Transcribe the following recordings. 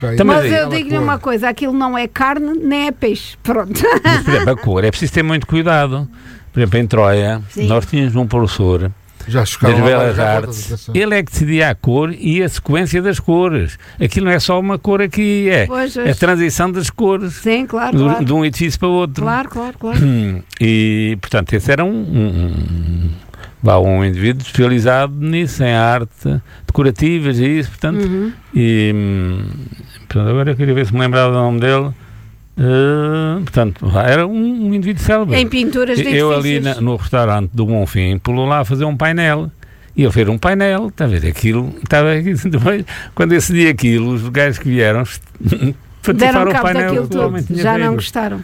Mas eu digo-lhe uma coisa, aquilo não é carne nem é peixe, pronto. Mas, por exemplo, a cor, é preciso ter muito cuidado. Por exemplo, em Troia, nós tínhamos um professor das Belas Artes, ele é que decidia a cor e a sequência das cores. Aquilo não é só uma cor aqui, é a transição das cores. Sim, claro. De um edifício para o outro. Claro. E, portanto, esse era um indivíduo especializado nisso, em arte decorativas e isso, portanto. Portanto, agora eu queria ver se me lembrava do nome dele. Portanto, era um indivíduo célebre. Em pinturas de eu ali no restaurante do Bonfim pulou lá a fazer um painel e ele fez um painel, está a ver, aquilo estava aqui, quando esse dia aquilo, os gajos que vieram deram cabo daquilo tudo, já não gostaram.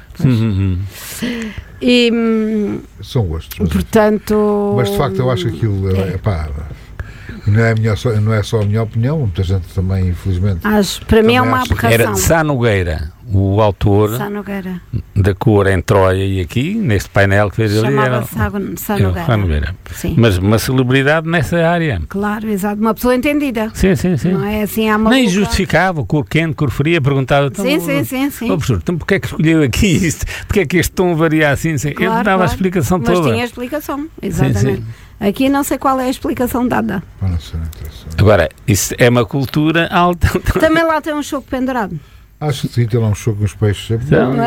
E são gostos, portanto, mas de facto eu acho que aquilo não é só a minha opinião, muita gente também, infelizmente. Para mim é uma aberração. Era de Sá Nogueira, o autor da cor em Troia e aqui, neste painel que fez ali. Sá Nogueira. Mas uma celebridade nessa área. Claro, exato. Uma pessoa entendida. Sim. Não é assim, nem justificava, cor quente, cor fria, perguntava. Sim. Professor, então porquê é que escolheu aqui isto? Porquê é que este tom varia assim? Claro, ele dava a explicação toda. Mas tinha explicação, exatamente. Sim. Aqui não sei qual é a explicação dada. Agora, isso é uma cultura alta. Também lá tem um choco pendurado. Acho que sim, tem lá um choco nos peixes.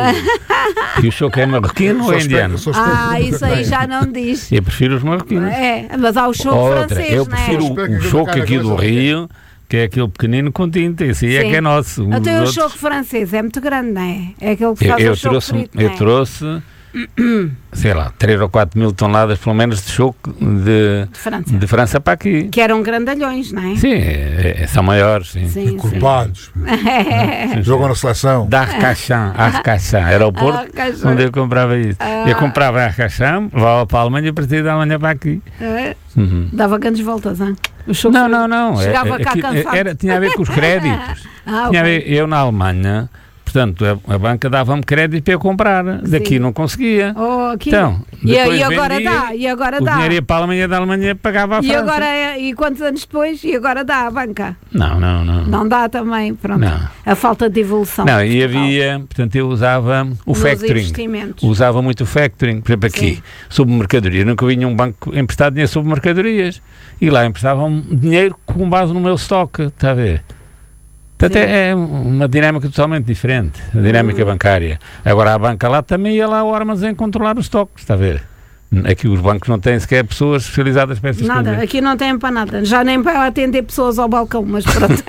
E o choco é marroquino ou é indiano? Isso aí já não diz. Eu prefiro os marroquinos. Mas há o choco francês, eu prefiro o choco aqui do Rio, que é aquele pequenino com tinta. Esse aí é que é nosso. Até o choco francês é muito grande, não é? É aquele que faz o choco frito, eu trouxe, sei lá, 3 ou 4 mil toneladas, pelo menos, de choco de França para aqui. Que eram grandalhões, não é? Sim, são maiores. Sim. Encorpados. Jogam na seleção. Da Arcacham. Era o Porto onde eu comprava isso. Eu comprava a Arcacham, levava para a Alemanha e partia da Alemanha para aqui. Dava grandes voltas, não? Não. Chegava cá cansado. Tinha a ver com os créditos. Eu na Alemanha, portanto, a banca dava-me crédito para eu comprar. Daqui não conseguia. Então, e agora dá. O dinheiro ia para a Alemanha, da Alemanha pagava a França. E quantos anos depois? E agora dá a banca? Não. Não dá também, pronto. Não. A falta de evolução. Não, e havia, portanto, eu usava o factoring. Usava muito o factoring. Por exemplo, aqui, sobre mercadoria. Nunca vi nenhum banco emprestar dinheiro sobre mercadorias. E lá emprestavam dinheiro com base no meu estoque, está a ver? Portanto, é uma dinâmica totalmente diferente, a dinâmica bancária. Agora, a banca lá também ia lá ao armazém controlar os estoques, está a ver? Aqui os bancos não têm sequer pessoas especializadas para essas coisas. Nada, aqui não tem para nada. Já nem para atender pessoas ao balcão, mas pronto.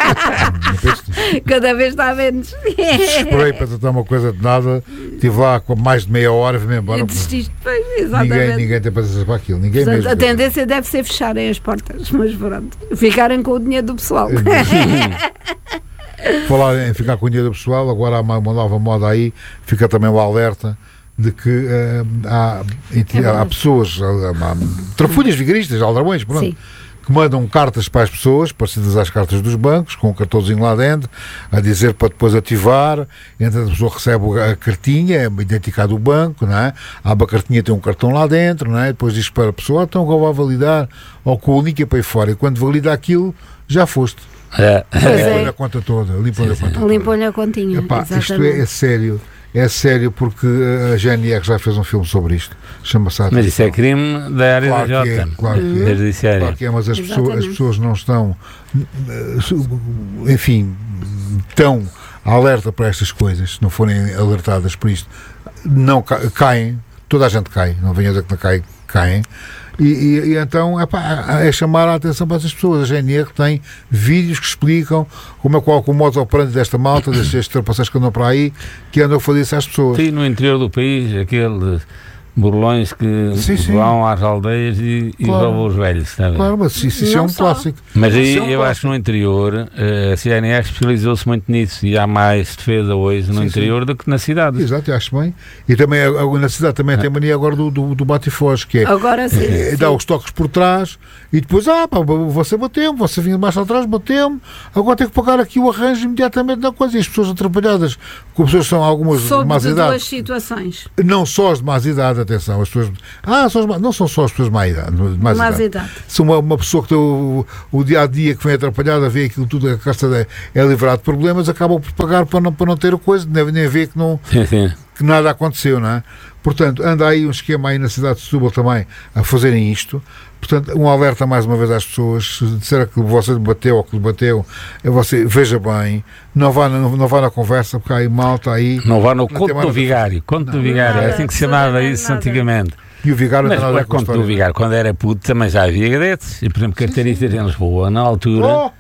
Cada vez está menos. Esperei para tratar uma coisa de nada, estive lá com mais de meia hora, vim-me embora. E desististe, exatamente. Ninguém tem paciência para aquilo. Ninguém Portanto, mesmo. A tendência deve ser fecharem as portas, mas pronto. Ficarem com o dinheiro do pessoal. Falar em ficar com o dinheiro do pessoal, agora há uma nova moda aí, fica também o alerta de que há pessoas, trafulhas vigaristas, aldrabões, pronto, que mandam cartas para as pessoas, parecidas às cartas dos bancos, com um cartãozinho lá dentro, a dizer para depois ativar. Então a pessoa recebe a cartinha, é identificado o banco, não é? Abre a cartinha, tem um cartão lá dentro, não é? Depois diz para a pessoa, então agora vai validar, ou com o link para ir fora, e quando valida aquilo, já foste. Limpa-lhe a conta toda. Limpa-lhe a continha. Isto é sério. É sério, porque a GNR já fez um filme sobre isto. Chama-se Mas isso é crime da área da Jota. Claro que é, mas as pessoas não estão, enfim, tão alerta para estas coisas. Se não forem alertadas por isto, não caem. Toda a gente cai. Não venha dizer que não caem. E então é chamar a atenção para essas pessoas. A GNR tem vídeos que explicam como é o modo operandi desta malta, destes trapaceiros que andam para aí, que andam a fazer isso às pessoas. Sim, no interior do país, aqueles burlões que vão às aldeias e roubam os velhos, está bem? Claro, mas isso é um clássico. Mas aí eu acho que no interior a CNR especializou-se muito nisso e há mais defesa hoje no interior do que na cidade. Exato, eu acho bem. E também na cidade também tem mania agora do bate-foz, que é agora dá os toques por trás e depois, você bateu-me, você vinha mais atrás, bateu-me, agora tem que pagar aqui o arranjo imediatamente na coisa. E as pessoas atrapalhadas, como pessoas são algumas de más idade. Duas situações. Não só as de más idade, atenção. As pessoas, não são só as pessoas mais idade. Se uma pessoa que tem o dia-a-dia que vem atrapalhada, vê aquilo tudo, a casta é livrado de problemas, acabam por pagar para não ter a coisa, nem ver que nada aconteceu, não é? Portanto, anda aí um esquema aí na cidade de Setúbal também a fazerem isto. Portanto, um alerta mais uma vez às pessoas: se disser que você lhe bateu ou que lhe bateu, você veja bem, não vá na conversa, porque há aí malta aí. Não vá no conto do vigário. Conto do vigário, é assim que se chamava isso antigamente. E o vigário mas o conto do vigário, quando era puto, também já havia desses. E, por exemplo, carteiristas em Lisboa, na altura,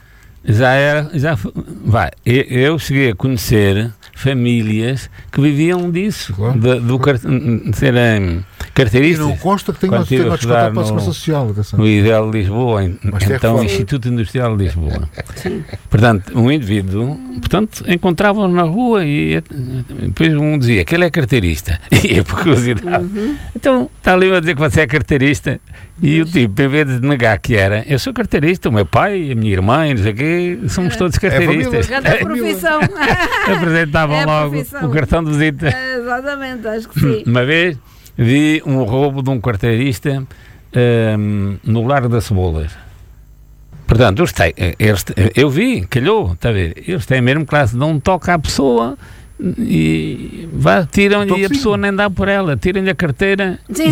eu cheguei a conhecer famílias que viviam disso, claro. de serem carteiristas. E não consta que tenham de descontar para a Segurança Social. No IDEL de Lisboa, então Instituto Industrial de Lisboa. Sim. Portanto, um indivíduo, encontravam na rua e depois um dizia que ele é carteirista. E a curiosidade. Então, está ali a dizer que você é carteirista. E o tipo, em vez de negar que era, eu sou carteirista, o meu pai, a minha irmã, não sei o quê, somos todos carteiristas. É profissão. Apresentavam logo o cartão de visita. Exatamente, acho que sim. Uma vez vi um roubo de um carteirista no Largo das Cebolas. Portanto, eu vi, calhou, está a ver? Eles têm mesmo classe, dão um toque à pessoa e tiram-lhe e a pessoa nem dá por ela, tiram-lhe a carteira. Sim,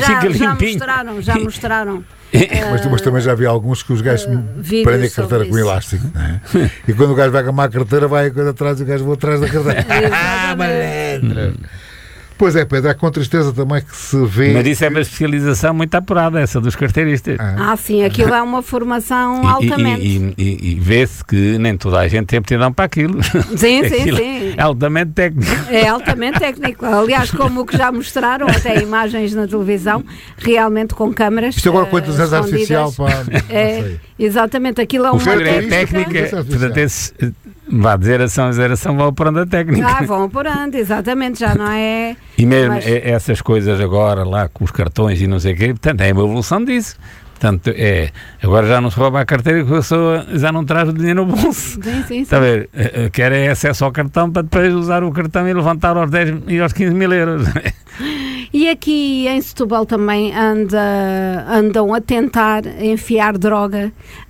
já mostraram. Mas também já vi alguns que os gajos prendem a carteira com elástico, não é? E quando o gajo vai agamar a carteira, vai a coisa atrás e o gajo vai atrás da carteira. Malandro! Pois é, Pedro, é com tristeza também que se vê... Mas isso é uma especialização muito apurada, essa dos carteiristas. Sim, aquilo é uma formação altamente. E vê-se que nem toda a gente tem aptidão para aquilo. Sim. É altamente técnico. É altamente técnico. Aliás, como o que já mostraram, até imagens na televisão, realmente com câmaras. Isto agora com a inteligência artificial para... Exatamente, aquilo é uma técnica. Vá de geração em geração vão apurando a técnica. Vão apurando, exatamente, já não é... E mesmo essas coisas agora lá com os cartões e não sei o quê, portanto é uma evolução disso. Portanto, agora já não se rouba a carteira e a pessoa já não traz o dinheiro no bolso. Sim. Está a ver? Quer acesso ao cartão para depois usar o cartão e levantar aos 10 e aos 15 mil euros. E aqui em Setúbal também andam a tentar enfiar droga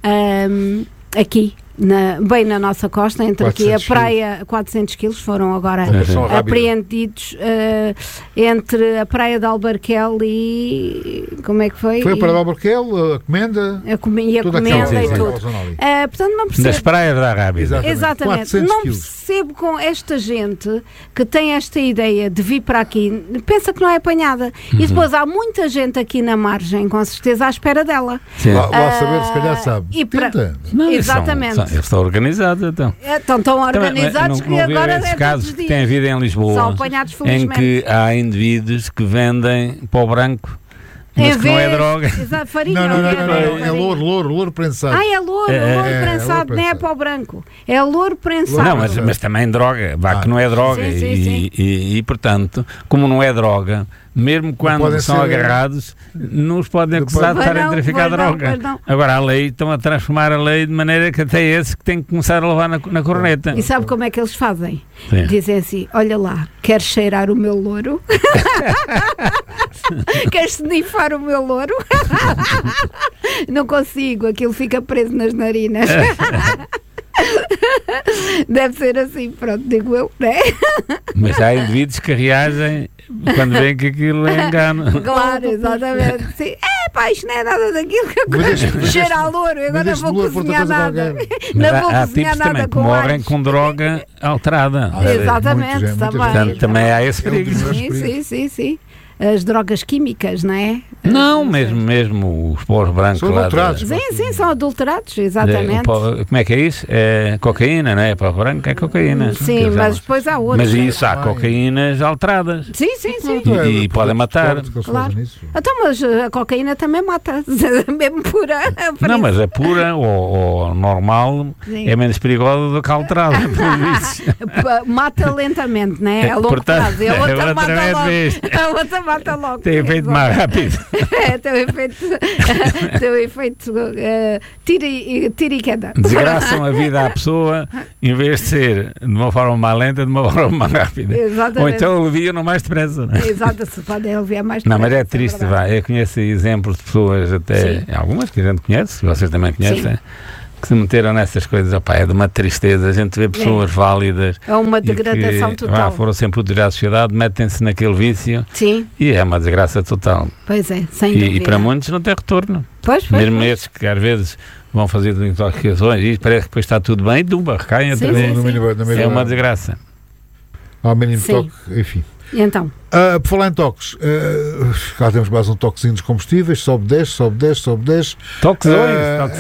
aqui. Bem na nossa costa, entre aqui a praia, 400 quilos foram agora apreendidos entre a praia de Albarquel e... como é que foi? Foi a praia de Albarquel, a Comenda... e tudo. Portanto, não percebo... Das praias da Arábia. Exatamente. Não percebo com esta gente que tem esta ideia de vir para aqui, pensa que não é apanhada. E depois há muita gente aqui na margem, com certeza, à espera dela. Lá saber, se calhar sabe. Exatamente. Eles estão organizados, então. Estão tão organizados que agora esses casos que têm havido em Lisboa, são apanhados felizmente. Em que há indivíduos que vendem pó branco, mas que não é droga. Farinha, é louro prensado. É louro prensado, não é pó branco. É louro prensado. Não, mas também droga, que não é droga. Sim. E, portanto, como não é droga, mesmo quando são agarrados, não os podem acusar de estarem a traficar droga. Agora a lei, estão a transformar a lei de maneira que até esse que tem que começar a levar na corneta. E sabe como é que eles fazem? Dizem assim: olha lá, queres cheirar o meu louro? Queres snifar o meu louro? Não consigo, aquilo fica preso nas narinas. Deve ser assim, pronto, digo eu, não é? Mas há indivíduos que reagem quando veem que aquilo é engano. Claro, exatamente. Sim. Isto não é nada daquilo que eu cheiro a louro, agora não vou cozinhar nada. Não vou cozinhar nada que morrem com droga alterada. Exatamente, também. Portanto, também há esse perigo. Sim. As drogas químicas, não é? Não, mesmo os pós brancos. São adulterados. Sim, são adulterados, exatamente. Como é que é isso? É cocaína, não é? Pó branco é cocaína. Sim, mas depois há outros. Mas isso, há cocaínas alteradas. Sim. E podem matar. Claro. Então, mas a cocaína também mata, mesmo pura. Não, mas a pura ou normal é menos perigosa do que a alterada. Mata lentamente, não é? A longo prazo. A outra mata logo. mata logo. Tem efeito mais rápido. Tem o efeito tira e queda. Desgraçam a vida à pessoa, em vez de ser de uma forma mais lenta, de uma forma mais rápida. Exatamente. Ou então aliviam mais depressa. Exato, se pode aliviar mais depressa. Não, mas é triste, eu conheço exemplos de pessoas, até algumas que a gente conhece, vocês também conhecem, que se meteram nessas coisas. É de uma tristeza. A gente vê pessoas válidas. É uma degradação total. Foram sempre utilizadas à sociedade, metem-se naquele vício. Sim. E é uma desgraça total. Pois é, sem dúvida. E para muitos não tem retorno. Mesmo esses que às vezes vão fazer intoxicações e parece que depois está tudo bem e recaem outra vez. É uma desgraça. Ao mínimo toque, enfim. E então? Por falar em toques, cá temos mais um toquezinho dos combustíveis, sobe 10. Toquezões.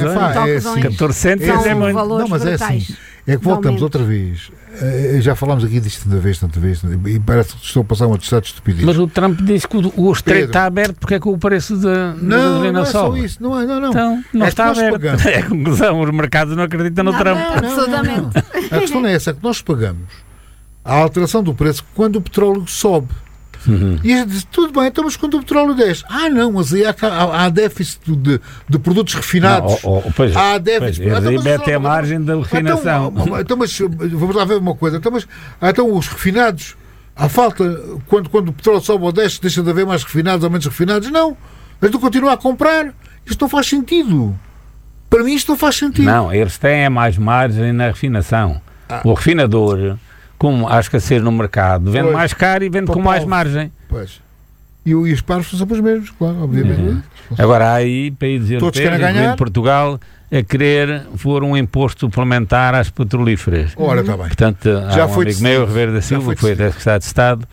14 é muito. Não, mas brutais. É assim, é que voltamos outra vez. Já falámos aqui disto tanta vez, e parece que estou a passar uma atestado de estupidez. Mas o Trump disse que o estreito está aberto, porque é que o preço da gasolina sobe? Não é só isso, não. Então, não está aberto. É a conclusão, os mercados não acreditam no Trump. Absolutamente. A questão é essa, é que nós pagamos a alteração do preço quando o petróleo sobe. E a gente diz, tudo bem, então, mas quando o petróleo desce? Não, mas aí há déficit de produtos refinados. Há déficit. Aí mete a margem da refinação. Então, mas vamos lá ver uma coisa. Então os refinados, há falta, quando o petróleo sobe ou desce, deixa de haver mais refinados ou menos refinados? Não. Mas não continua a comprar. Isto não faz sentido. Para mim isto não faz sentido. Não, eles têm mais margem na refinação. O refinador, como há escassez no mercado, vende mais caro e vende com mais margem. Pois. E os paros são sempre os mesmos, claro, obviamente. Agora há aí países europeus, incluindo Portugal, a querer pôr um imposto suplementar às petrolíferas. Ora, está bem. Portanto, há um amigo meu, Rivera da Silva, que foi até secretário de Estado,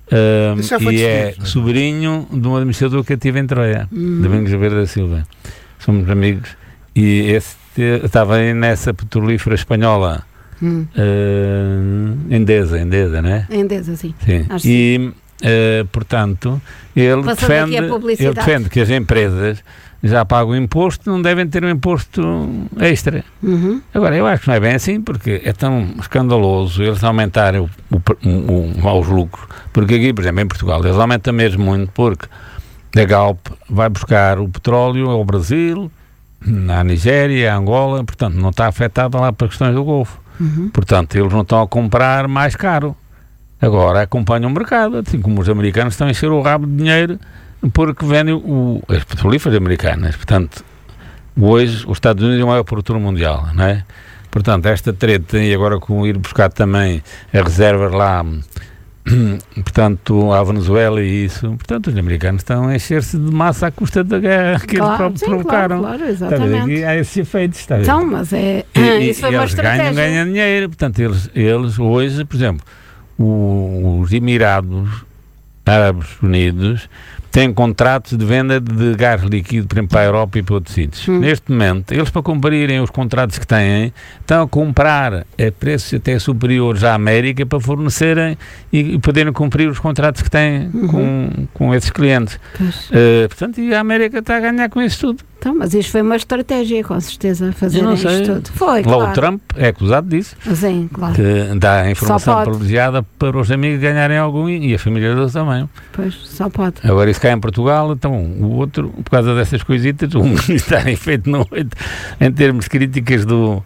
e é sobrinho de um administrador que eu tive em Troia, Domingos Rivera da Silva. Somos amigos. E esse estava nessa petrolífera espanhola, Endesa, não é? Endesa, sim. E, portanto, ele defende que as empresas já pagam imposto, não devem ter um imposto extra. Agora, eu acho que não é bem assim, porque é tão escandaloso eles aumentarem os lucros. Porque aqui, por exemplo, em Portugal, eles aumentam mesmo muito, porque a Galp vai buscar o petróleo ao Brasil, na Nigéria, a Angola, portanto, não está afetada lá para questões do Golfo. Portanto, eles não estão a comprar mais caro. Agora acompanham o mercado, assim como os americanos estão a encher o rabo de dinheiro porque vendem as petrolíferas americanas. Portanto, hoje os Estados Unidos é o maior produtor mundial, não é? Portanto, esta treta, e agora com ir buscar também a reserva lá, portanto, à Venezuela e isso, portanto, os americanos estão a encher-se de massa à custa da guerra que eles próprios provocaram. Claro, exatamente. E há esses efeitos, está a ver? Então, mas isso foi uma estratégia. Ganham dinheiro, portanto, eles hoje, por exemplo, os Emirados Árabes Unidos têm contratos de venda de gás líquido, por exemplo, para a Europa e para outros sítios. Neste momento, eles, para cumprirem os contratos que têm, estão a comprar a preços até superiores à América para fornecerem e poderem cumprir os contratos que têm com esses clientes. Portanto, e a América está a ganhar com isso tudo. Então, mas isto foi uma estratégia, com certeza, fazer isto tudo. Foi, claro. Lá o Trump é acusado disso. Sim, claro. Que dá informação privilegiada para os amigos ganharem algum e a família deles também. Pois, só pode. Agora, isso cá em Portugal, então, o outro, por causa dessas coisitas, um estarem feito em termos de críticas do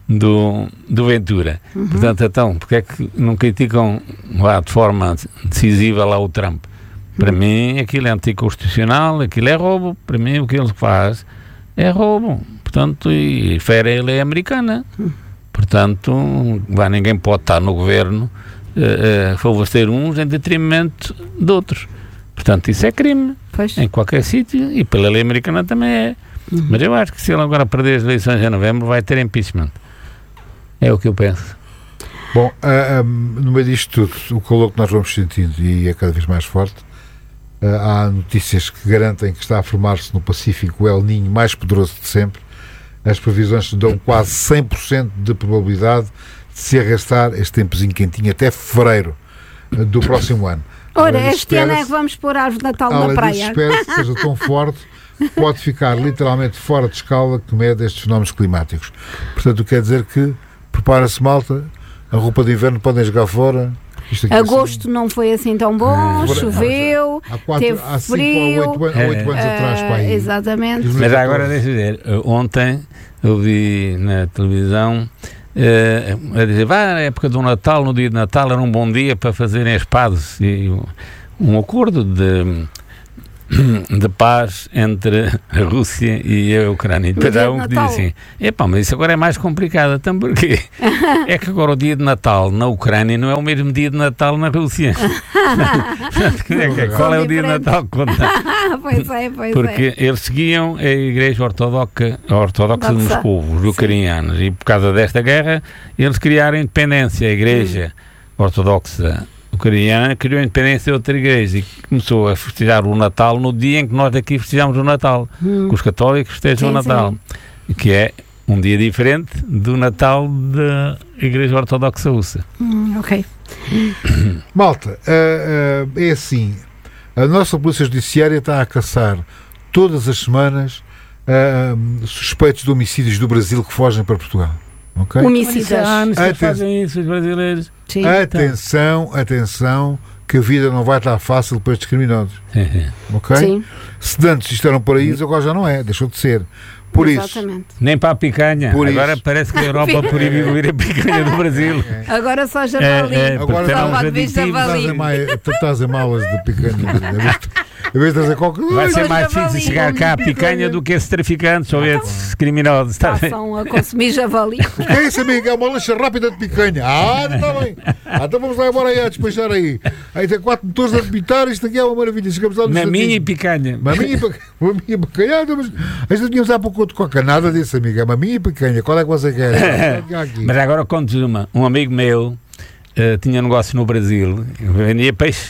Ventura. Portanto, então, porque é que não criticam lá de forma decisiva lá o Trump? Para mim, aquilo é anticonstitucional, aquilo é roubo. Para mim, o que ele faz é roubo. Portanto, e fere a lei americana. Portanto, ninguém pode estar no governo a favorecer uns em detrimento de outros. Portanto, isso é crime. Pois. Em qualquer sítio, e pela lei americana também é. Mas eu acho que se ele agora perder as eleições em novembro, vai ter impeachment. É o que eu penso. Bom, no meio disto tudo, o calor que nós vamos sentindo e é cada vez mais forte, há notícias que garantem que está a formar-se no Pacífico o El Niño mais poderoso de sempre. As previsões dão quase 100% de probabilidade de se arrastar este tempozinho quentinho até fevereiro do próximo ano. Ora, este ano é que vamos pôr a árvore de Natal na praia. Espero que seja tão forte, pode ficar literalmente fora de escala que mede estes fenómenos climáticos. Portanto, quer dizer que prepara-se, malta, a roupa de inverno podem jogar fora. Agosto não foi assim tão bom, choveu, teve frio. Há 8 anos atrás, para aí. Exatamente. Mas agora, deixa eu dizer, ontem eu vi na televisão a dizer, a época do Natal, no dia de Natal, era um bom dia para fazerem as pazes. E um acordo de paz entre a Rússia e a Ucrânia. E depois há um que diz assim, mas isso agora é mais complicado, então porquê? É que agora o dia de Natal na Ucrânia não é o mesmo dia de Natal na Rússia. Qual é o dia de Natal? Pois é. Porque eles seguiam a Igreja Ortodoxa de Moscou, os ucranianos, e por causa desta guerra eles criaram a independência. A Igreja Ortodoxa ucraniana criou a independência de outra igreja e começou a festejar o Natal no dia em que nós aqui festejamos o Natal, que os católicos festejam o Natal, que é um dia diferente do Natal da Igreja Ortodoxa Russa. Ok. Malta, é assim, a nossa Polícia Judiciária está a caçar todas as semanas suspeitos de homicídios do Brasil que fogem para Portugal. Okay? Homicidas. Fazem isso os brasileiros. Sim, atenção, que a vida não vai estar fácil para estes criminosos. Ok? Sim. Se antes isto era um paraíso, agora já não é, deixou de ser. Por Exatamente. isso. Nem para a picanha. Por agora isso. Parece que a Europa proibiu ir a picanha do Brasil. Agora só javali. Agora tu estás em malas de picanha. Em vez de trazer qualquer coisa. Vai ser mais difícil chegar cá a picanha do que esses traficantes ou esses criminosos. Passam a consumir javali. Que é isso, amigo? É uma lancha rápida de picanha. Está bem. Então vamos lá embora aí a despachar aí. Aí tem 4 motores a debitar. Isto aqui é uma maravilha. Chegamos lá no Maminha e picanha. Maminha e picanha. Mas a gente tínhamos há pouco de coca. Nada disso, amigo. É maminha e picanha. Qual é que você quer? Mas agora conto uma. Um amigo meu tinha negócio no Brasil. Vendia peixe.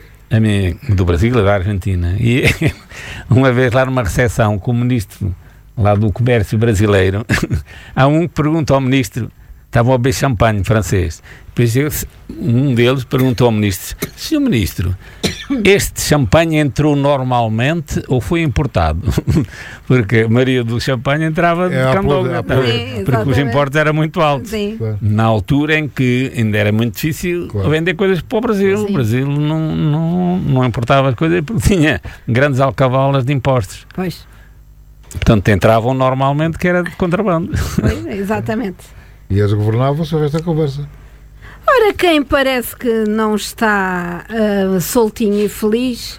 Do Brasil e da Argentina. E uma vez lá numa recepção com o ministro lá do comércio brasileiro, há um que pergunta ao ministro, estavam a beber champanhe francês. Depois um deles perguntou ao ministro, senhor ministro, este champanhe entrou normalmente ou foi importado? Porque a maioria do champanhe entrava de Candoga, porque os importes eram muito altos. Sim. Na altura em que ainda era muito difícil vender coisas para o Brasil. Sim. O Brasil não importava as coisas porque tinha grandes alcavalas de impostos. Pois. Portanto, entravam normalmente que era de contrabando. Pois, exatamente. E eles governavam sobre esta conversa. Ora, quem parece que não está soltinho e feliz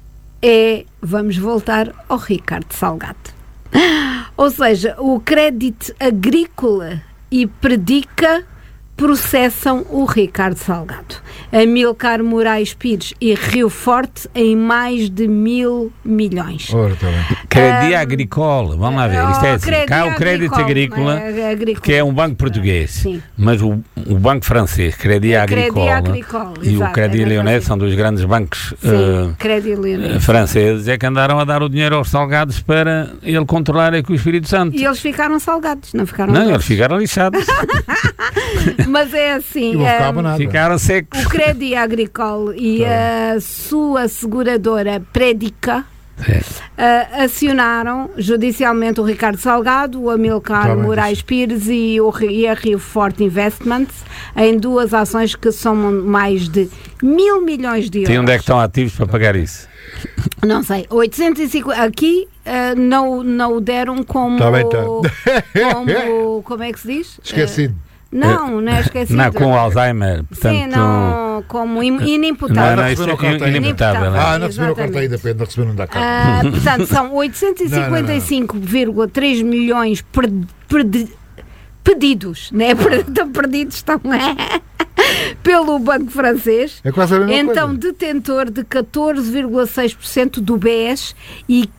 vamos voltar ao Ricardo Salgado. Ou seja, o Crédito Agrícola e Predica processam o Ricardo Salgado. Amilcar Moraes Pires e Rio Forte em mais de 1.000 milhões. Ora, tá bem. Crédito Agricole, vamos lá ver, isto é assim, cá o Crédito Agrícola, que é um banco português, sim. Mas o banco francês, Crédito Agricole e o Crédit Lyonnais são dos grandes bancos franceses, é que andaram a dar o dinheiro aos salgados para ele controlar aqui o Espírito Santo. E eles ficaram salgados, não ficaram Não, eles ficaram lixados. Mas é assim, ficaram secos. O Crédit Agricole e a sua seguradora Predica acionaram judicialmente o Ricardo Salgado, o Amilcar Moraes Pires e a Rio Forte Investments em 2 ações que somam mais de 1.000 milhões de euros. E onde é que estão ativos para pagar isso? Não sei, 850 aqui não o deram como como é que se diz? Esquecido. Não é esquecido. Não, com Alzheimer. Portanto, sim, não, como inimputável. Não, isso é inimputável. Não receberam a carta ainda, não receberam da carta. Portanto, são 855,3 milhões pedidos, né? Perdidos estão pelo Banco Francês. É quase a mesma então, coisa. Detentor de 14,6% do BES e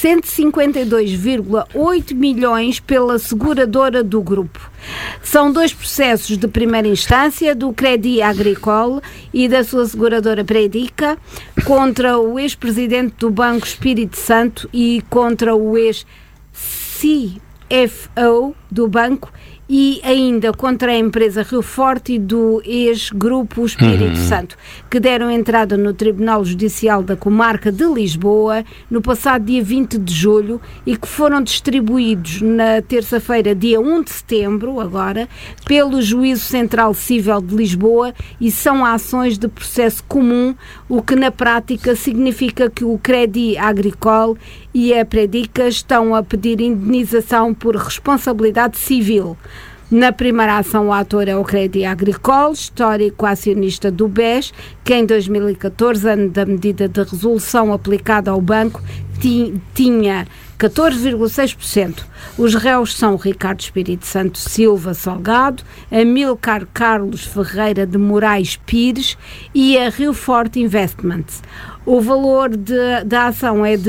152,8 milhões pela seguradora do grupo. São 2 processos de primeira instância do Crédit Agricole e da sua seguradora Predica contra o ex-presidente do Banco Espírito Santo e contra o ex-CFO do banco e ainda contra a empresa Rio Forte e do ex-Grupo Espírito Santo, que deram entrada no Tribunal Judicial da Comarca de Lisboa no passado dia 20 de julho e que foram distribuídos na terça-feira, dia 1 de setembro, agora, pelo Juízo Central Cível de Lisboa, e são ações de processo comum, o que na prática significa que o Crédit Agricole e a Predica estão a pedir indenização por responsabilidade civil. Na primeira ação, o ator é o Crédit Agricole, histórico acionista do BES, que em 2014, ano da medida de resolução aplicada ao banco, tinha 14,6%. Os réus são Ricardo Espírito Santo Silva Salgado, Amílcar Carlos Ferreira de Moraes Pires e a Rio Forte Investments. O valor da ação é de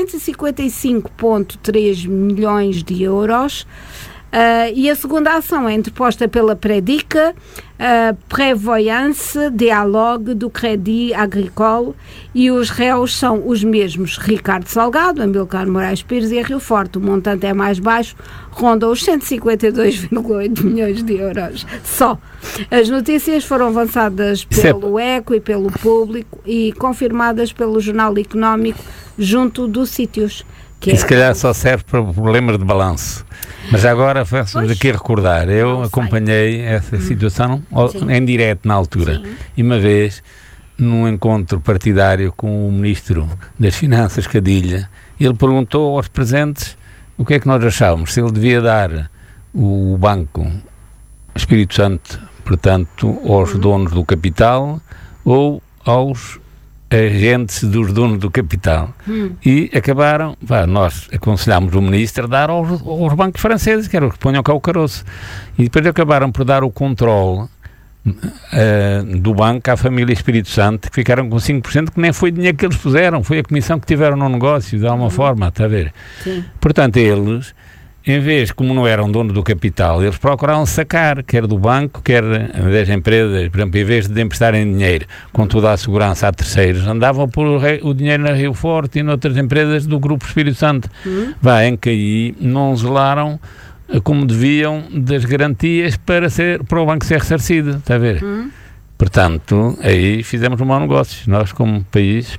855,3 milhões de euros. E a segunda ação é interposta pela Predica, Prévoyance Dialogue do Crédit Agricole, e os réus são os mesmos, Ricardo Salgado, Amílcar Moraes Pires e a Rio Forte. O montante é mais baixo, ronda os 152,8 milhões de euros só. As notícias foram avançadas pelo ECO e pelo Público e confirmadas pelo Jornal Económico junto dos sítios. E se calhar só serve para problemas de balanço. Mas agora faço-vos aqui recordar, eu acompanhei essa situação em direto na altura. Sim. E uma vez, num encontro partidário com o Ministro das Finanças, Cadilha, ele perguntou aos presentes o que é que nós achávamos, se ele devia dar o Banco Espírito Santo, portanto, aos donos do capital ou aos agentes dos donos do capital. E acabaram, nós aconselhámos o ministro a dar aos bancos franceses, que eram os que ponham cá o caroço. E depois acabaram por dar o controle do banco à família Espírito Santo, que ficaram com 5%, que nem foi dinheiro que eles puseram, foi a comissão que tiveram no negócio, de alguma forma, está a ver? Sim. Portanto, eles, em vez, como não eram dono do capital, eles procuraram sacar, quer do banco, quer das empresas, por exemplo, em vez de emprestarem dinheiro com toda a segurança a terceiros, andavam por o dinheiro na Rio Forte e noutras empresas do Grupo Espírito Santo. Em que aí não zelaram como deviam das garantias para o banco ser ressarcido, está a ver? Portanto, aí fizemos um mau negócio. Nós, como país,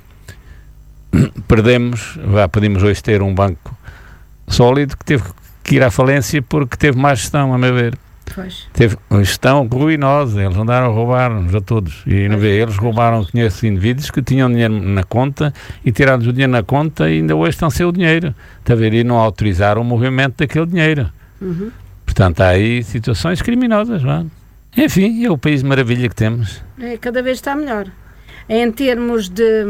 podemos hoje ter um banco sólido que teve que ir à falência porque teve má gestão, a meu ver. Pois. Teve uma gestão ruinosa, eles andaram a roubar-nos a todos. E não vê, eles roubaram, conheço indivíduos que tinham dinheiro na conta e tiraram-lhes o dinheiro na conta e ainda hoje estão sem o dinheiro. Está a ver? E não autorizaram o movimento daquele dinheiro. Portanto, há aí situações criminosas, não é? Enfim, é o país de maravilha que temos. Cada vez está melhor. Em termos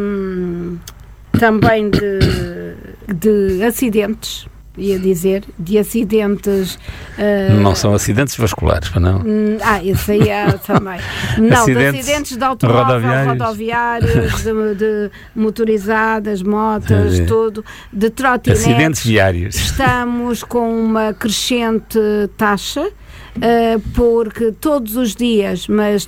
também de acidentes, ia dizer, de acidentes... não são acidentes vasculares, não? Isso aí é também. Não, de acidentes de automóvel, rodoviários, de motorizadas, motas, tudo, de trotinetes. Acidentes viários. Estamos com uma crescente taxa, porque todos os dias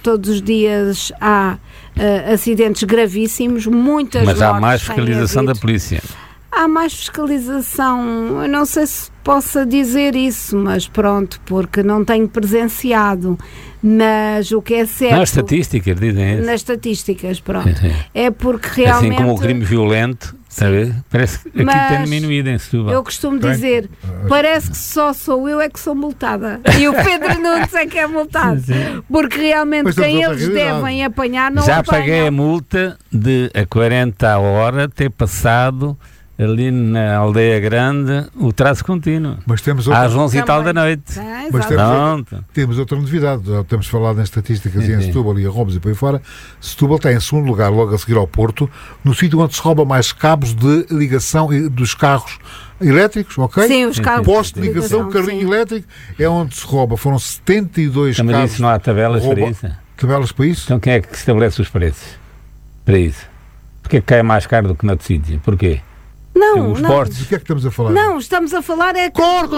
há acidentes gravíssimos, muitas mortes. Mas há mais fiscalização da polícia. Há mais fiscalização, eu não sei se possa dizer isso, mas pronto, porque não tenho presenciado, mas o que é certo... Nas estatísticas, dizem isso. Nas estatísticas, pronto. É porque realmente... Assim como o crime violento, sabe? Parece que aqui tem diminuído em Setúbal. Eu costumo dizer, parece que só sou eu é que sou multada. E o Pedro Nunes é que é multado. Porque realmente quem eles devem apanhar não apanham. Já paguei a multa de a 40 a hora ter passado... ali na Aldeia Grande, o traço contínuo. Mas temos outra... às 11 e tal da noite. Mas temos outra novidade. Já temos falado nas estatísticas em Setúbal e Arrombos e por aí fora. Setúbal está em segundo lugar, logo a seguir ao Porto, no sítio onde se rouba mais cabos de ligação dos carros elétricos, ok? Sim, os carros. Posto de ligação, carrinho elétrico, é onde se rouba. Foram 72 carros. Mas isso não há tabelas para isso? Tabelas para isso? Então quem é que estabelece os preços para isso? Porquê que cai mais caro do que noutro sítio? Porquê? Não, os portos. O que é que estamos a falar? Não, estamos a falar roubam.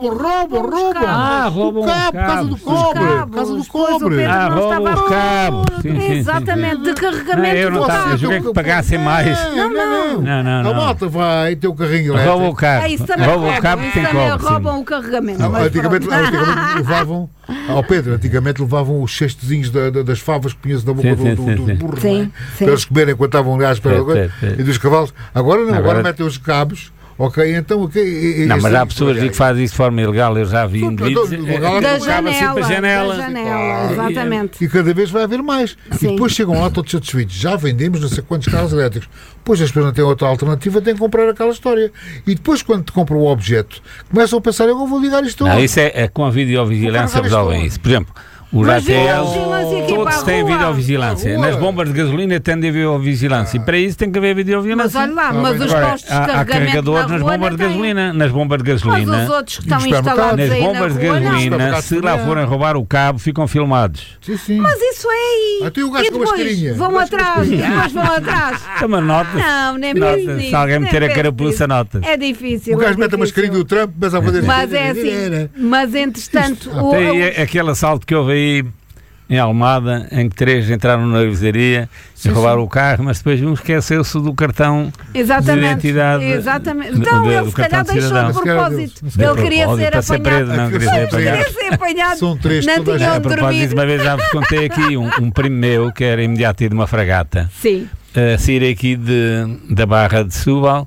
Roubam o cabo, casa do cobre. Casa do cobre. Roubam os cabos. Exatamente, de carregamento. Eu não estava a jogar que pagassem mais. Não. A malta vai ter o carrinho elétrico. Roubam o cabo. Roubam o cabo e tem cobre. Roubam o carregamento. Antigamente levavam, ao Pedro, antigamente levavam os cestozinhos das favas que punhas na boca do burro. Para eles comerem enquanto estavam ali à espera e dos cavalos. Agora não, agora metem os cabos. Ok, então... Não, mas há pessoas que fazem isso de forma ilegal, eu já vi indivíduos... Da janela, exatamente. E cada vez vai haver mais. E depois chegam lá todos satisfeitos. Já vendemos não sei quantos carros elétricos. Depois as pessoas não têm outra alternativa, têm que comprar aquela história. E depois, quando te compram o objeto, começam a pensar, eu vou ligar isto. Não, isso é com a videovigilância resolvem isso. Por exemplo... Os ATL, todos têm videovigilância. Nas bombas de gasolina tem de haver videovigilância. E para isso tem que haver videovigilância. Mas olha lá, mas os postos de carregamento há carregadores nas bombas de gasolina. Nas bombas de gasolina. Mas os outros que estão instalados nas aí bombas de gasolina, se lá forem roubar o cabo, ficam filmados. Sim. Mas isso é aí. Até o gajo com mascarinha. Vão atrás. Depois vão atrás. Toma nota. Não, nem mesmo. Se alguém meter a carapuça, nota. É difícil. O gajo mete a mascarinha do Trump, mas a fazer... Mas é assim. Mas entretanto... Tem aquele assalto que houve aí em Almada, em que 3 entraram na revisaria e roubaram o carro, mas depois um esqueceu-se do cartão de identidade. Exatamente. Então ele se calhar deixou de propósito. Ele queria ser apanhado. Não queria ser apanhado. São 3 não tinham a propósito disso, uma vez já vos contei aqui um primo meu, que era imediato de uma fragata, a sair aqui da Barra de Setúbal.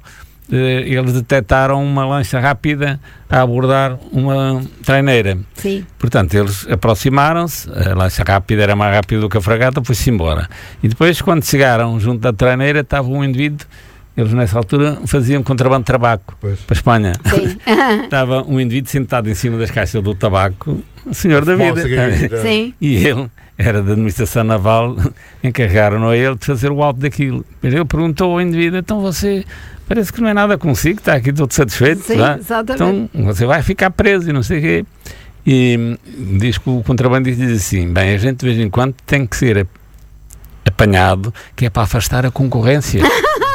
Eles detectaram uma lancha rápida a abordar uma traineira. Sim. Portanto, eles aproximaram-se, a lancha rápida era mais rápida do que a fragata, foi-se embora. E depois, quando chegaram junto da traineira, estava um indivíduo, eles nessa altura faziam contrabando de tabaco para a Espanha. Sim. Estava um indivíduo sentado em cima das caixas do tabaco, o senhor da vida. Sim. E ele era da administração naval, encarregaram a ele de fazer o alto daquilo. Ele perguntou ao indivíduo, então você... Parece que não é nada consigo, está aqui todo satisfeito. Sim, exatamente. Então você vai ficar preso e não sei o quê. E diz que o contrabandista diz assim, bem, a gente de vez em quando tem que ser apanhado, que é para afastar a concorrência.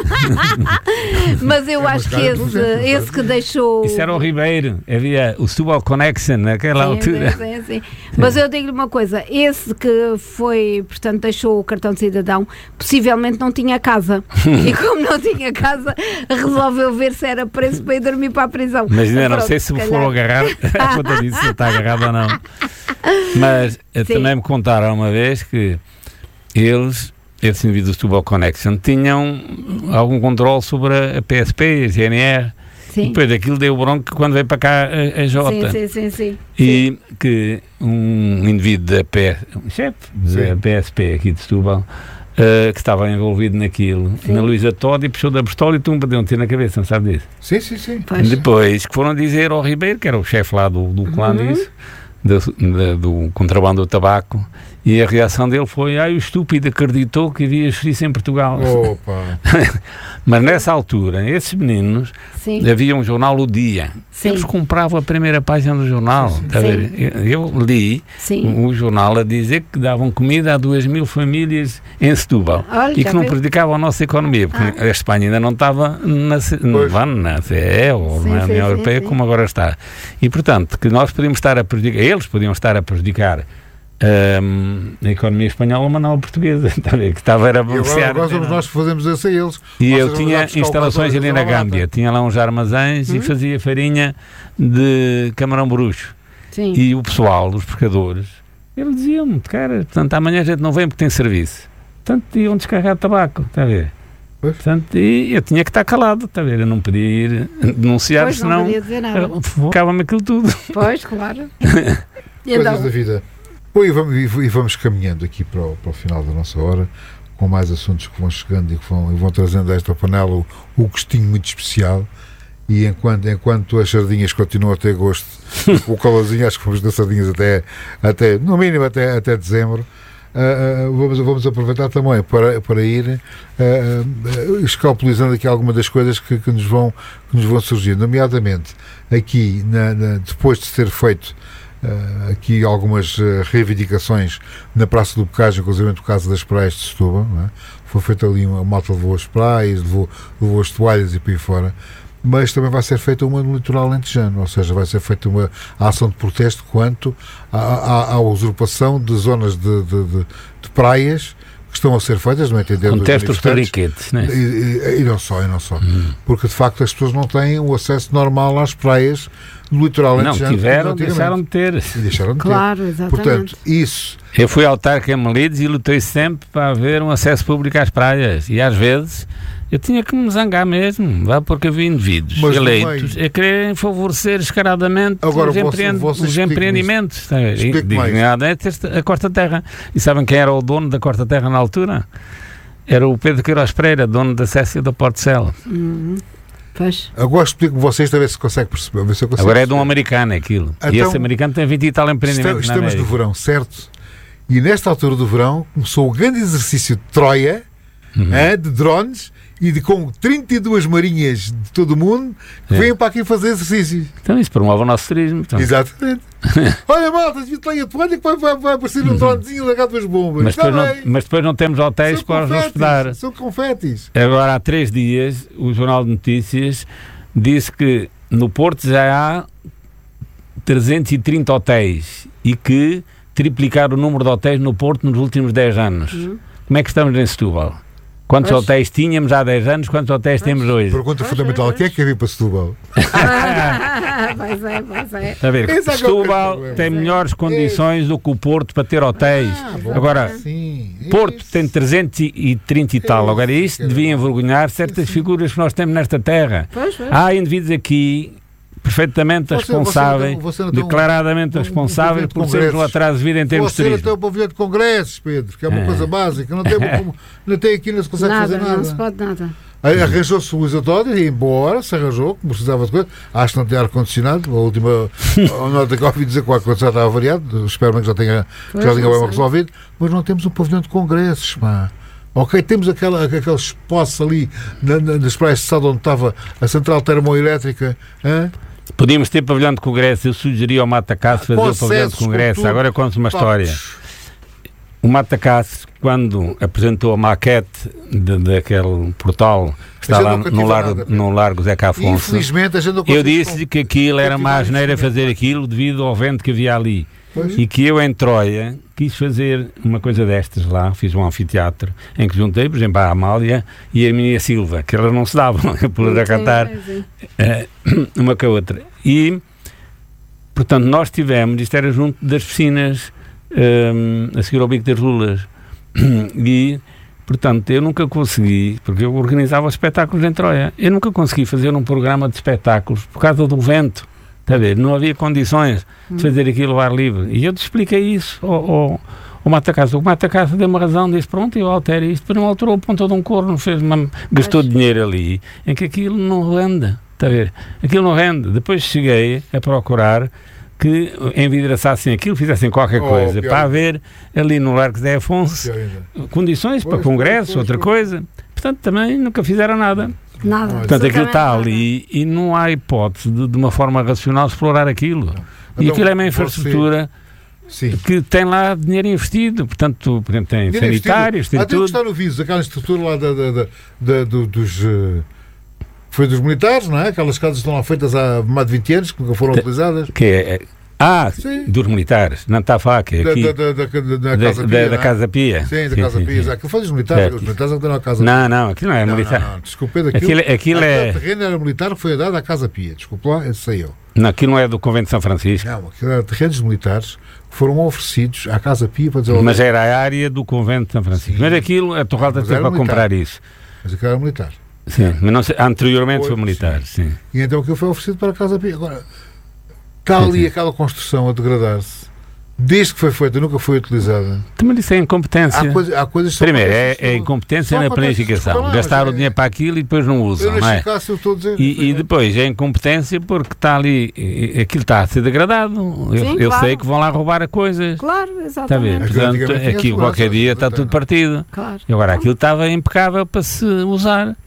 Mas eu acho que esse que deixou... Isso era o Ribeiro, havia o Setúbal Connection naquela altura. Sim. Mas eu digo-lhe uma coisa, esse que foi, portanto, deixou o cartão de cidadão, possivelmente não tinha casa. E como não tinha casa, resolveu ver se era preso para ir dormir para a prisão. Mas ainda não sei se me foram agarrar, a conta disso se está agarrado ou não. Mas também me contaram uma vez que eles, esses indivíduos do Setúbal Connection, tinham algum controle sobre a PSP, a GNR. Sim. E depois daquilo deu bronca quando veio para cá a Jota. Sim. E que um indivíduo um chefe da PSP aqui de Setúbal, que estava envolvido naquilo, na Luísa Todd, e puxou da pistola e tum, bateu um tiro na cabeça, não sabe disso? Sim. Pois. Depois que foram dizer ao Ribeiro, que era o chefe lá do clã disso, do contrabando do tabaco, e a reação dele foi, o estúpido acreditou que havia justiça em Portugal. Opa. Mas nessa altura, esses meninos, havia um jornal O Dia. Eles compravam a primeira página do jornal. Eu li o jornal a dizer que davam comida a 2.000 famílias em Setúbal. E que não prejudicavam a nossa economia, porque a Espanha ainda não estava na CE ou na União Europeia como agora está. E, portanto, que nós podíamos estar a prejudicar, eles podiam estar a prejudicar a economia espanhola, mas não a portuguesa, que estava a beneficiar. Agora somos nós que fazemos isso a eles. E eu tinha instalações ali na Gâmbia, tinha lá uns armazéns e fazia farinha de camarão bruxo. E o pessoal, os pescadores, eles diziam-me, cara, portanto, amanhã a gente não vem porque tem serviço. Portanto, iam descarregar tabaco, está a ver? Portanto, e eu tinha que estar calado, está a ver? Eu não podia ir denunciar, senão ficava-me aquilo tudo. Pois, claro. Coisas da vida. Bom, e vamos caminhando aqui para o final da nossa hora, com mais assuntos que vão chegando e que vão trazendo a esta panela o gostinho muito especial. E enquanto as sardinhas continuam a ter gosto, o calorzinho, acho que vamos dar sardinhas até no mínimo até dezembro. Vamos aproveitar também para ir escalpelizando aqui algumas das coisas que nos vão surgir, nomeadamente aqui depois de ser feito aqui algumas reivindicações na Praça do Bocage, inclusive no caso das praias de Setúbal, não é? Foi feita ali uma malta, levou as praias, levou as toalhas e por aí fora, mas também vai ser feita uma no litoral alentejano, ou seja, vai ser feita uma ação de protesto quanto à usurpação de zonas de praias que estão a ser feitas, não entender? Contesta os torniquetes, né? E não só. Porque de facto as pessoas não têm o acesso normal às praias do litoral alentejano. Não tiveram, deixaram de ter. Claro, exatamente. Portanto, isso... Eu fui autarca em Melides e lutei sempre para haver um acesso público às praias. E às vezes eu tinha que me zangar mesmo, porque havia indivíduos eleitos a quererem favorecer descaradamente os empreendimentos. Dignadamente a Corta Terra. E sabem quem era o dono da Corta Terra na altura? Era o Pedro Queiroz Pereira, dono da Cécia da Portecela. Pois. Agora explico vocês, a ver se consegue perceber. Agora é de um americano aquilo. Então, e esse americano tem 20 e tal empreendimentos. Estamos no verão, certo? E nesta altura do verão começou o grande exercício de Troia, de drones, e com 32 marinhas de todo o mundo que vêm para aqui fazer exercícios. Então isso promove o nosso turismo. Então. Exatamente. Olha, malta, visto lá a toalha que vai aparecer um dronezinho largado com as bombas. Mas depois não temos hotéis para os hospedar. São confetes. Agora, há 3 dias, o Jornal de Notícias disse que no Porto já há 330 hotéis e que triplicar o número de hotéis no Porto nos últimos 10 anos. Como é que estamos em Setúbal? Quantos hotéis tínhamos há 10 anos? Quantos hotéis temos hoje? Pergunta fundamental. Quem é que quer vir para Setúbal? Pois é. Está a ver? Setúbal tem melhores condições do que o Porto para ter hotéis. Agora, Porto tem 330 e tal. Agora, isto devia envergonhar certas figuras que nós temos nesta terra. Há indivíduos aqui perfeitamente responsáveis, declaradamente responsáveis por sermos um atraso de vida em termos de turismo. Você não tem o pavilhão de congressos, Pedro, que é uma coisa básica. Não tem aqui, não se consegue fazer nada. Não se pode nada. Arranjou-se o usatório e embora, se arranjou, como precisava de coisa. Acho que não tem ar-condicionado. A última nota que eu ouvi dizer que o ar-condicionado estava variado. Espero que já tenha bem resolvido. Mas não temos um pavilhão de congressos, pá. Ok, temos aquele espaço ali nas praias de Sado onde estava a central termoelétrica. Podíamos ter pavilhão de congresso. Eu sugeri ao Matacasso fazer o pavilhão de congresso. Agora conto uma história. O Matacasso, quando apresentou a maquete daquele portal que está lá no Largo Zeca Afonso, eu disse-lhe que aquilo era uma asneira fazer aquilo devido ao vento que havia ali. E que eu, em Troia, quis fazer uma coisa destas lá, fiz um anfiteatro em que juntei, por exemplo, a Amália e a minha Silva, que elas não se davam por a cantar uma com a outra. E, portanto, nós tivemos, isto era junto das piscinas, a seguir ao Bico das Lulas, e, portanto, eu nunca consegui, porque eu organizava espetáculos em Troia, eu nunca consegui fazer um programa de espetáculos por causa do vento. Está a ver? Não havia condições de fazer aquilo ao ar livre. E eu te expliquei isso ao Matacasso. O Matacasso deu-me razão, disse, pronto, eu altero isto. Depois não alterou a ponta de um corno, gastou dinheiro ali, em que aquilo não rende. Está a ver? Aquilo não rende. Depois cheguei a procurar que envidraçassem aquilo, fizessem qualquer coisa, para haver ali no Largo Zé Afonso condições para congresso, outra coisa. Portanto, também nunca fizeram nada. Nada. Portanto, aquilo está ali e não há hipótese de uma forma racional explorar aquilo. E aquilo é uma infraestrutura que tem lá dinheiro investido. Portanto, por exemplo, tem sanitários, tem tudo. Está no Viso, aquela estrutura lá dos... Foi dos militares, não é? Aquelas casas estão lá feitas há mais de 20 anos, que nunca foram utilizadas. Dos militares, não está a falar, que é aqui da Casa Pia. Sim, da Casa Pia. Aquilo foi dos militares, os militares não têm a Casa Pia. Não, aquilo não é militar. Não, desculpe, aquilo é... O terreno era militar que foi dado à Casa Pia, desculpe lá, esse saiu. Não, aquilo não é do Convento de São Francisco. Não, aquilo era terrenos militares que foram oferecidos à Casa Pia para dizer... Mas era a área do Convento de São Francisco. Sim. Mas aquilo, a Torralta teve para comprar isso. Mas aquilo era militar. Sim, mas não sei, anteriormente foi militar, sim. E então aquilo foi oferecido para a Casa Pia. Agora, está ali aquela construção a degradar-se. Desde que foi feita, nunca foi utilizada. Também isso é incompetência. Há coisas primeiro, é incompetência na planificação. Gastar o dinheiro para aquilo e depois não usam, não é? E depois é incompetência porque está ali, aquilo está a ser degradado. Eu sei que vão lá roubar a coisas. Claro, exatamente. Está a ver? Portanto, aquilo qualquer dia está tudo partido. Claro. E agora aquilo estava impecável para se usar.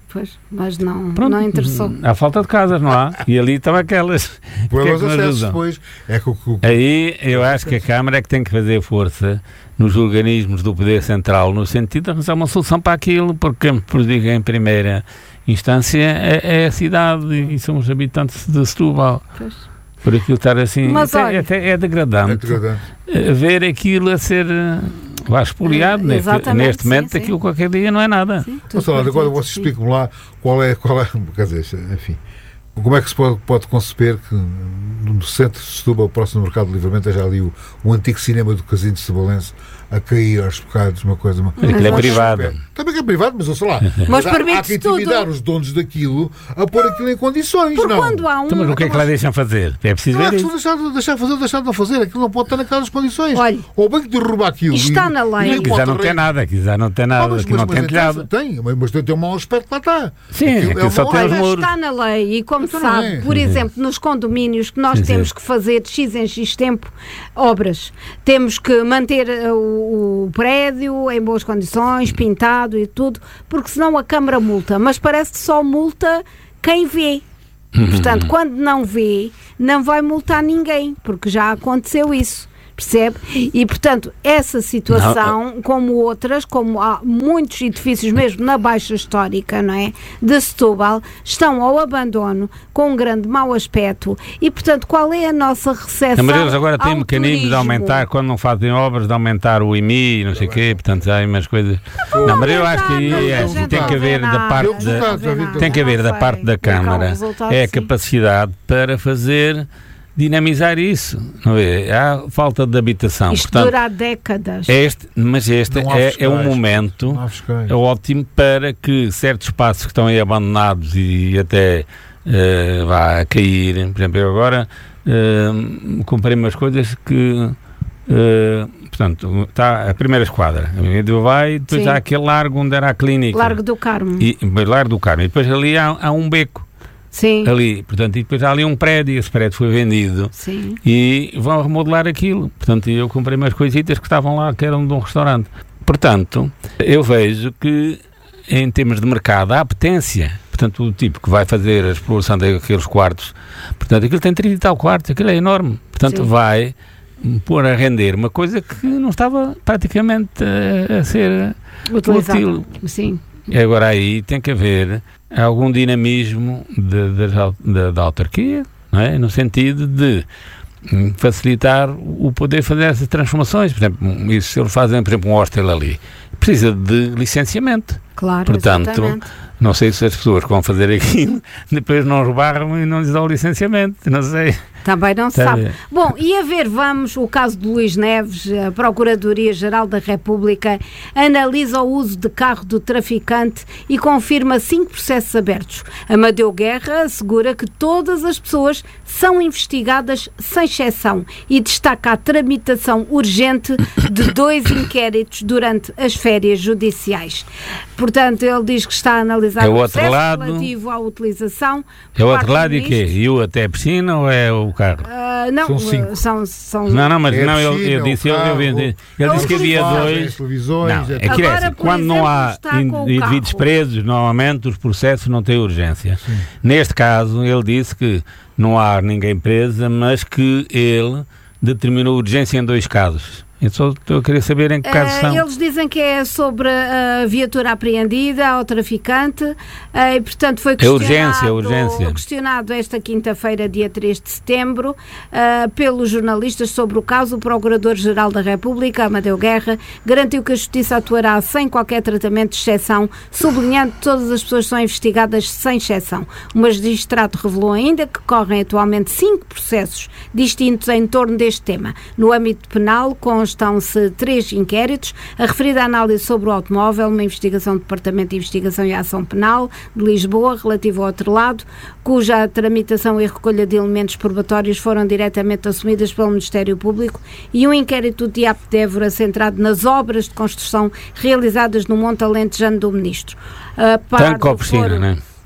Pois, mas não interessou. Há falta de casas, não há? E ali estão aquelas que nos ajudam. Depois, Aí eu acho que a Câmara é que tem que fazer força nos organismos do Poder Central, no sentido de arranjar uma solução para aquilo, porque quem me prejudica em primeira instância é a cidade e são os habitantes de Setúbal. Pois. Por aquilo estar assim, mas, é degradante. Ver aquilo a ser expoliado, neste momento, aquilo qualquer dia não é nada. Mas agora vocês explicam-me lá qual é, quer dizer, enfim, como é que se pode conceber que no centro de Setúbal, próximo do Mercado de Livramento, esteja ali o antigo cinema do Casino de Setabalense a cair aos bocados, uma coisa... Aquilo é privado. Também que é privado, mas eu sei lá. Mas há que intimidar os donos daquilo a pôr aquilo em condições, não? Quando há então, mas o que é que lá deixam fazer? É preciso ver isso. Deixar fazer ou deixar de não fazer. Aquilo não pode estar naquelas condições. Olha, ou bem que derrubar aquilo. Está na lei. Aqui já não tem nada, aqui já não tem nada, aqui não tem telhado. Tem, mas tem um mau aspecto que lá está. Sim, aquilo só tem os muros. Está na lei e como sabe, por exemplo, nos condomínios que nós temos que fazer de X em X tempo obras, temos que manter o prédio em boas condições, pintado e tudo, porque senão a Câmara multa, mas parece que só multa quem vê. Portanto, quando não vê, não vai multar ninguém, porque já aconteceu isso. Percebe? E, portanto, essa situação, como outras, como há muitos edifícios mesmo na Baixa Histórica, não é? De Setúbal, estão ao abandono, com um grande mau aspecto. E, portanto, qual é a nossa recepção? Mas eles agora têm mecanismos de aumentar, quando não fazem obras, de aumentar o IMI, não sei o quê, portanto, há aí umas coisas... Não, mas eu acho que aí tem que haver da parte da Câmara a capacidade para fazer... dinamizar isso, não é? Há falta de habitação. Isto dura décadas. Este é um momento ótimo para que certos espaços que estão aí abandonados e até vá a cair. Por exemplo, eu agora comprei umas coisas que portanto, está a primeira esquadra, depois há aquele largo onde era a clínica. Largo do Carmo. E depois ali há um beco. Sim. Ali, portanto, e depois há ali um prédio, esse prédio foi vendido. Sim. E vão remodelar aquilo. Portanto, eu comprei umas coisitas que estavam lá, que eram de um restaurante. Portanto, eu vejo que em termos de mercado há apetência. Portanto, o tipo que vai fazer a exploração daqueles quartos, portanto, aquilo tem 30 e tal quartos, aquilo é enorme. Portanto, vai pôr a render uma coisa que não estava praticamente a ser útil. Sim. E agora aí tem que haver algum dinamismo da autarquia, não é? No sentido de facilitar o poder fazer essas transformações. Por exemplo, isso, se eles fazem, por exemplo, um hostel ali, precisa de licenciamento. Claro, portanto, exatamente. Não sei se as pessoas que vão fazer aquilo depois não os barram e não lhes dão licenciamento, não sei. Também não se sabe. Bom, e a ver, vamos, o caso de Luís Neves, a Procuradoria-Geral da República analisa o uso de carro do traficante e confirma 5 processos abertos. Amadeu Guerra assegura que todas as pessoas são investigadas sem exceção e destaca a tramitação urgente de 2 inquéritos durante as férias judiciais. Portanto, ele diz que está a analisar o processo relativo à utilização. É o outro lado e quê? E o até a piscina ou é o carro? Não, são 5. São... Não, mas não, ele disse que havia 2. Quando não há indivíduos presos, normalmente os processos não têm urgência. Sim. Neste caso, ele disse que não há ninguém preso, mas que ele determinou urgência em 2 casos. Eu só estou a querer saber em que casos são. Eles dizem que é sobre a viatura apreendida ao traficante e, portanto, foi questionado esta quinta-feira, dia 3 de setembro, pelos jornalistas sobre o caso. O Procurador-Geral da República, Amadeu Guerra, garantiu que a Justiça atuará sem qualquer tratamento de exceção, sublinhando que todas as pessoas são investigadas sem exceção. O magistrado revelou ainda que correm atualmente 5 processos distintos em torno deste tema. No âmbito penal, constam-se 3 inquéritos. A referida análise sobre o automóvel, uma investigação do Departamento de Investigação e Ação Penal de Lisboa, relativo ao outro lado, cuja tramitação e recolha de elementos probatórios foram diretamente assumidas pelo Ministério Público, e um inquérito do DIAP de Évora centrado nas obras de construção realizadas no Monte Alentejano do Ministro. Tanque ou piscina, não é?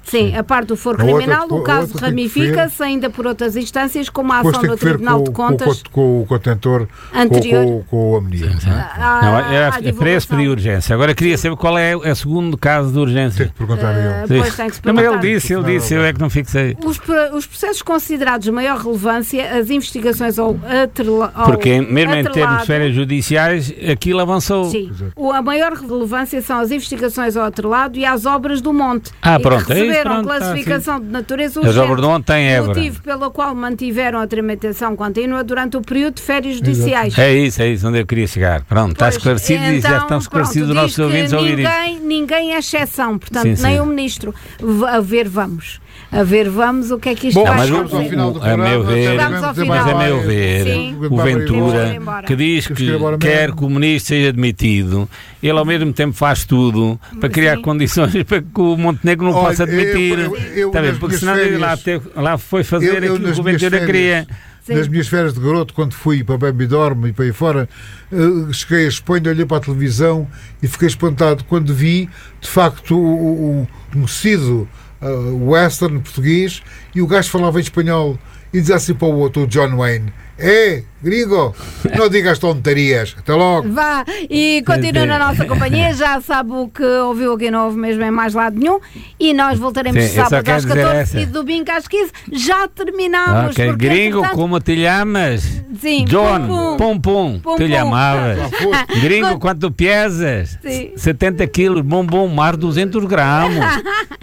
Sim, a parte do foro criminal, o caso ramifica-se ainda por outras instâncias, como a ação do Tribunal de Contas. Com o contentor anterior. Com o Amnia. É para esse pedir urgência. Agora queria saber qual é o segundo caso de urgência. Tem que perguntar a ele. Pois tem que se perguntar. Mas ele disse, eu é que não fixei. Os processos considerados de maior relevância, as investigações ao porque mesmo em termos de esferas judiciais, aquilo avançou. Sim. A maior relevância são as investigações ao atrelado e às obras do monte. Pronto. Receberam classificação de natureza urgente. As obras do monte têm Évora. Motivo pelo qual mantiveram a tramitação contínua durante o período de férias judiciais. É isso onde eu queria chegar. Pronto, está esclarecido e já estão esclarecidos os nossos ouvintes a ouvir isso. Ninguém é exceção, portanto, nem o Ministro. A ver, vamos o que é que isto vai fazer. A meu ver, o Ventura, que diz que quer que o Ministro seja admitido, ele ao mesmo tempo faz tudo para criar condições para que o Montenegro não possa admitir. Porque senão ele lá foi fazer aquilo que o Ventura queria. Nas minhas férias de garoto, quando fui para Bambidorme e para aí fora, cheguei a Espanha, olhei para a televisão e fiquei espantado quando vi, de facto, um conhecido western português, e o gajo falava em espanhol e dizia assim para o outro, John Wayne: gringo, não digas tonterias, até logo. Vá, e continua na nossa companhia, já sabe o que ouviu aqui não ouve mesmo em mais lado nenhum, e nós voltaremos sábado às 14 e domingo às 15. Já terminamos. Gringo, portanto, como te llamas? Sim, John, pum, te llamavas. Gringo, quanto pesas? 70 quilos, bombom, mar 200 gramas.